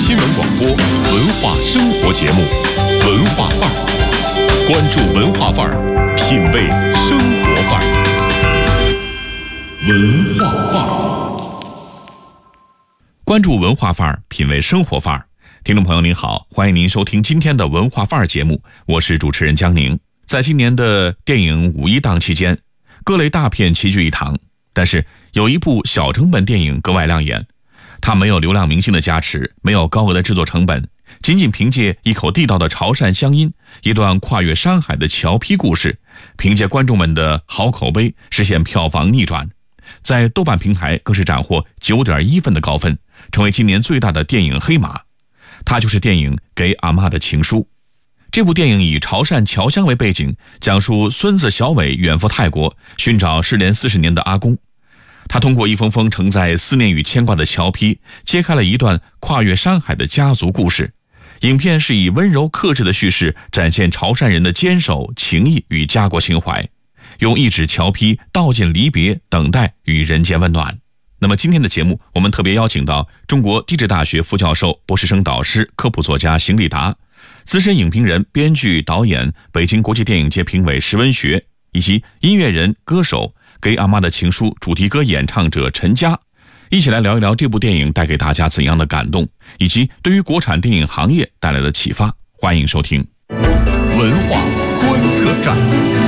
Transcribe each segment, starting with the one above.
新闻广播文化生活节目《文化范儿》，关注文化范儿，品味生活范儿。文化范儿，关注文化范儿，品味生活范儿。听众朋友您好，欢迎您收听今天的文化范儿节目，我是主持人江宁。在今年的电影五一档期间，各类大片齐聚一堂，但是有一部小成本电影格外亮眼。它没有流量明星的加持，没有高额的制作成本，仅仅凭借一口地道的潮汕乡音，一段跨越山海的桥批故事，凭借观众们的好口碑实现票房逆转，在豆瓣平台更是斩获 9.1 分的高分，成为今年最大的电影黑马。它就是电影《给阿嬷的情书》。这部电影以潮汕侨乡为背景，讲述孙子小伟远赴泰国寻找失联40年的阿公。他通过一封封承载思念与牵挂的桥批，揭开了一段跨越山海的家族故事。影片是以温柔克制的叙事展现潮汕人的坚守、情谊与家国情怀，用一纸桥批道尽离别、等待与人间温暖。那么今天的节目，我们特别邀请到中国地质大学副教授、博士生导师、科普作家邢立达，资深影评人、编剧、导演，北京国际电影节评委石文学，以及音乐人、歌手给阿嬷的情书主题歌演唱者陈佳，一起来聊一聊这部电影带给大家怎样的感动，以及对于国产电影行业带来的启发。欢迎收听文化观测站。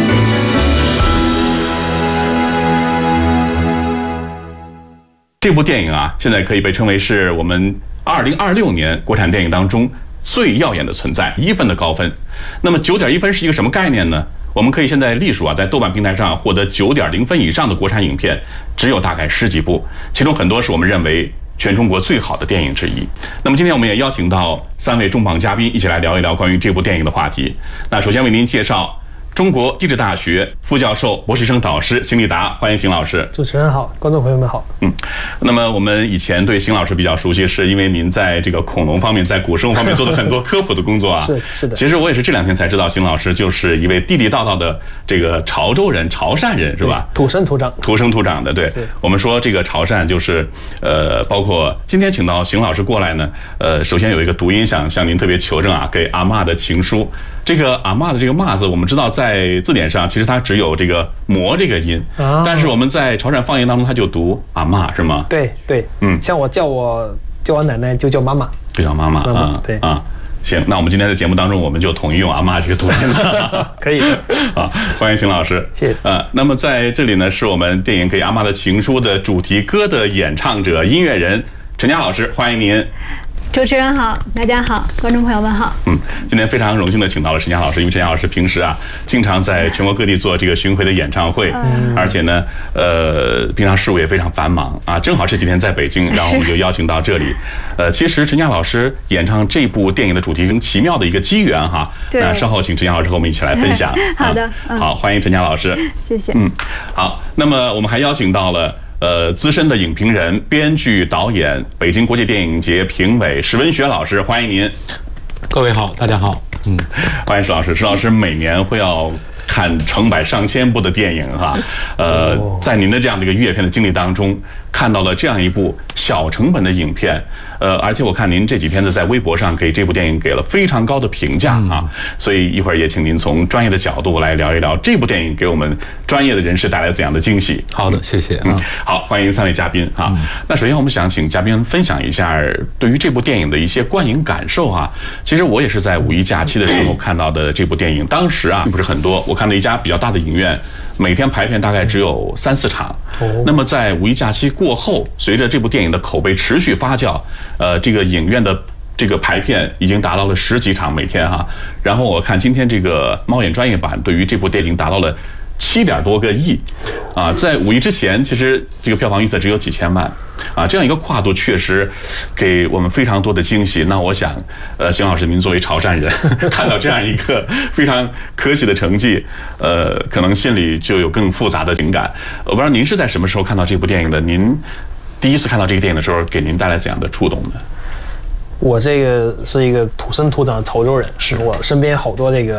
这部电影啊，现在可以被称为是我们2026年国产电影当中最耀眼的存在，1分的高分。那么 9.1 分是一个什么概念呢？我们可以现在历数啊，在豆瓣平台上获得 9.0 分以上的国产影片只有大概10几部，其中很多是我们认为全中国最好的电影之一。那么今天我们也邀请到3位重磅嘉宾，一起来聊一聊关于这部电影的话题。那首先为您介绍中国地质大学副教授、博士生导师邢立达，欢迎邢老师。 主持人好，观众朋友们好。 那么我们以前对邢老师比较熟悉，是因为您在这个恐龙方面、在古生物方面做了很多科普的工作啊。 是的。 其实我也是这2天才知道，邢老师就是一位地地道道的这个潮州人、潮汕人，是吧？ 土生土长的。对。 我们说这个潮汕就是包括今天请到邢老师过来呢，首先有一个读音想向您特别求证啊，给阿嬷的情书。这个阿嬷的这个嬷字，我们知道在字典上其实它只有这个磨这个音，但是我们在潮汕方言当中它就读阿嬷，是吗？ 对，像我叫我奶奶就叫妈妈， 就叫妈妈啊。对啊，行，那我们今天的节目当中我们就统一用阿嬷这个读音了。 可以啊，欢迎邢老师。 谢谢。 那么在这里呢，是我们电影《给阿嬷的情书》的主题歌的演唱者、音乐人陈佳老师，欢迎您。 主持人好，大家好，观众朋友们好。 今天非常荣幸的请到了陈佳老师，因为陈佳老师平时啊经常在全国各地做这个巡回的演唱会，而且呢，平常事务也非常繁忙啊。正好这几天在北京，然后我们就邀请到这里。其实陈佳老师演唱这部电影的主题很奇妙的一个机缘哈。那稍后请陈佳老师和我们一起来分享。 好的， 好，欢迎陈佳老师。 谢谢。 好，那么我们还邀请到了资深的影评人、编剧、导演，北京国际电影节评委石文学老师，欢迎您。 各位好，大家好。 欢迎石老师。石老师每年会要看成百上千部的电影哈，在您的这样的一个阅片的经历当中，看到了这样一部小成本的影片，而且我看您这几天在微博上给这部电影给了非常高的评价啊，所以一会儿也请您从专业的角度来聊一聊这部电影给我们专业的人士带来怎样的惊喜。 好的，谢谢。 好，欢迎3位嘉宾啊。那首先我们想请嘉宾分享一下对于这部电影的一些观影感受啊。其实我也是在五一假期的时候看到的这部电影，当时啊并不是很多，我看了一家比较大的影院，每天排片大概只有3、4场。那么在五一假期过后，随着这部电影的口碑持续发酵，这个影院的这个排片已经达到了10几场每天哈。然后我看今天这个猫眼专业版对于这部电影达到了7点多个亿啊，在五一之前，其实这个票房预测只有几千万啊，这样一个跨度确实给我们非常多的惊喜。那我想，邢老师，您作为潮汕人，看到这样一个非常可喜的成绩，可能心里就有更复杂的情感。我不知道您是在什么时候看到这部电影的？您第一次看到这个电影的时候，给您带来怎样的触动呢？ 我这个是一个土生土长的潮州人，是我身边好多这个